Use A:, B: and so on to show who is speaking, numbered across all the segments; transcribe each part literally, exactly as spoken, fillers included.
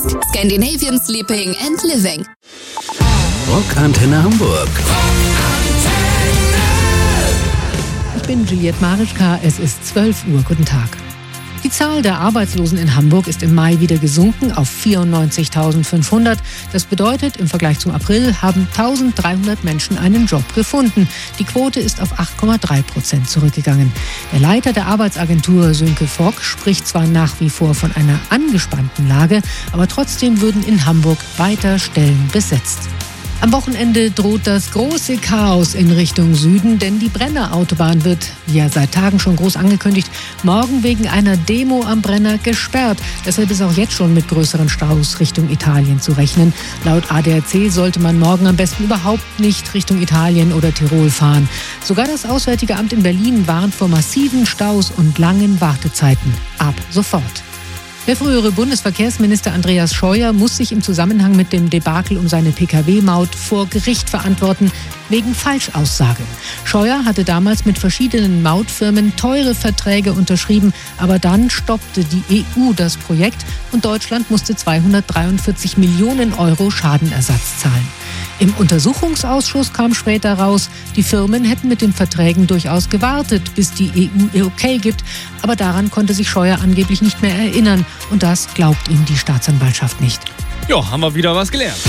A: Scandinavian Sleeping and Living.
B: Rockantenne Hamburg.
C: Ich bin Juliette Marischka, es ist zwölf Uhr. Guten Tag. Die Zahl der Arbeitslosen in Hamburg ist im Mai wieder gesunken auf vierundneunzigtausendfünfhundert. Das bedeutet, im Vergleich zum April haben eintausenddreihundert Menschen einen Job gefunden. Die Quote ist auf acht Komma drei Prozent zurückgegangen. Der Leiter der Arbeitsagentur Sönke Fock spricht zwar nach wie vor von einer angespannten Lage, aber trotzdem würden in Hamburg weiter Stellen besetzt. Am Wochenende droht das große Chaos in Richtung Süden, denn die Brenner Autobahn wird, wie ja seit Tagen schon groß angekündigt, morgen wegen einer Demo am Brenner gesperrt. Deshalb ist auch jetzt schon mit größeren Staus Richtung Italien zu rechnen. Laut A D A C sollte man morgen am besten überhaupt nicht Richtung Italien oder Tirol fahren. Sogar das Auswärtige Amt in Berlin warnt vor massiven Staus und langen Wartezeiten. Ab sofort. Der frühere Bundesverkehrsminister Andreas Scheuer muss sich im Zusammenhang mit dem Debakel um seine P K W-Maut vor Gericht verantworten, wegen Falschaussage. Scheuer hatte damals mit verschiedenen Mautfirmen teure Verträge unterschrieben, aber dann stoppte die E U das Projekt und Deutschland musste zweihundertdreiundvierzig Millionen Euro Schadenersatz zahlen. Im Untersuchungsausschuss kam später raus, die Firmen hätten mit den Verträgen durchaus gewartet, bis die E U ihr Okay gibt. Aber daran konnte sich Scheuer angeblich nicht mehr erinnern. Und das glaubt ihm die Staatsanwaltschaft nicht.
D: Ja, haben wir wieder was gelernt.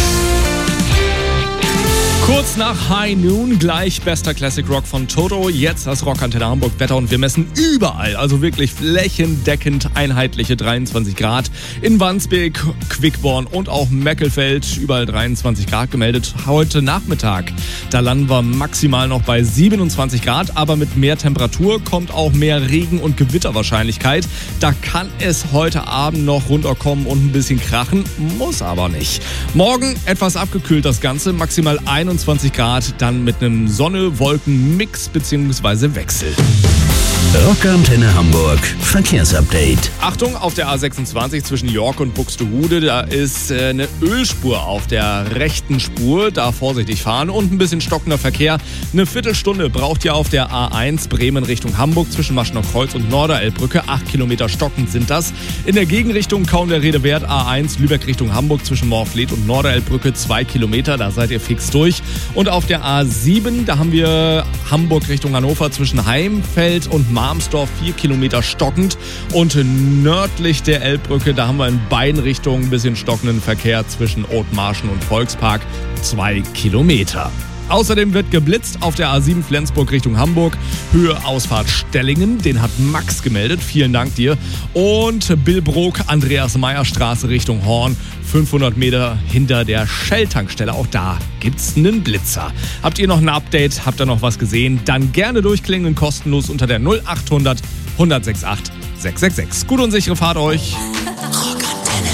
D: Kurz nach High Noon, gleich bester Classic Rock von Toto. Jetzt das Rockantenne Hamburg Wetter und wir messen überall, also wirklich flächendeckend einheitliche dreiundzwanzig Grad. In Wandsbek, Quickborn und auch Meckelfeld überall dreiundzwanzig Grad gemeldet. Heute Nachmittag, da landen wir maximal noch bei siebenundzwanzig Grad, aber mit mehr Temperatur kommt auch mehr Regen- und Gewitterwahrscheinlichkeit. Da kann es heute Abend noch runterkommen und ein bisschen krachen, muss aber nicht. Morgen etwas abgekühlt das Ganze, maximal einundzwanzig Grad, dann mit einem Sonne-Wolken-Mix bzw. Wechsel.
B: Rockantenne Hamburg Verkehrsupdate.
D: Achtung, auf der A sechsundzwanzig zwischen York und Buxtehude, da ist äh, eine Ölspur auf der rechten Spur, da vorsichtig fahren und ein bisschen stockender Verkehr. Eine Viertelstunde braucht ihr auf der A eins Bremen Richtung Hamburg zwischen Maschenau-Kreuz und Norderelbbrücke. Acht Kilometer stockend sind das. In der Gegenrichtung kaum der Rede wert. A eins Lübeck Richtung Hamburg zwischen Morfleet und Norderelbbrücke. Zwei Kilometer, da seid ihr fix durch. Und auf der A sieben, da haben wir Hamburg Richtung Hannover zwischen Heimfeld und Marmsdorf, vier Kilometer stockend. Und nördlich der Elbbrücke, da haben wir in beiden Richtungen ein bisschen stockenden Verkehr zwischen Othmarschen und Volkspark, zwei Kilometer. Außerdem wird geblitzt auf der A sieben Flensburg Richtung Hamburg, Höhe Ausfahrt Stellingen, den hat Max gemeldet, vielen Dank dir. Und Billbrook, Andreas-Meyer-Straße Richtung Horn, fünfhundert Meter hinter der Shell-Tankstelle, auch da gibt's einen Blitzer. Habt ihr noch ein Update, habt ihr noch was gesehen, dann gerne durchklingeln, kostenlos unter der null achthundert hundertsechsundachtzig sechshundertsechsundsechzig. Gute und sichere Fahrt euch.
B: Rockantenne.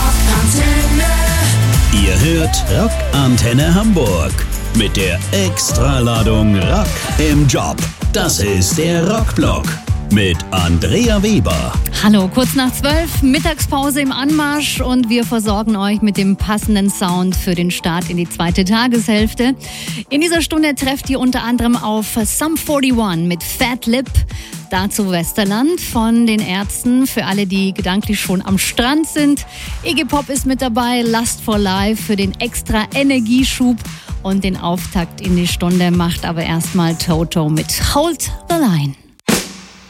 B: Rockantenne. Ihr hört Rockantenne Hamburg. Mit der Extraladung Rock im Job. Das ist der Rockblock mit Andrea Weber.
E: Hallo, kurz nach zwölf, Mittagspause im Anmarsch und wir versorgen euch mit dem passenden Sound für den Start in die zweite Tageshälfte. In dieser Stunde trefft ihr unter anderem auf Sum einundvierzig mit Fat Lip. Dazu Westerland von den Ärzten, für alle, die gedanklich schon am Strand sind. Iggy Pop ist mit dabei, Lust for Life für den extra Energieschub. Und den Auftakt in die Stunde macht aber erstmal Toto mit Hold the Line.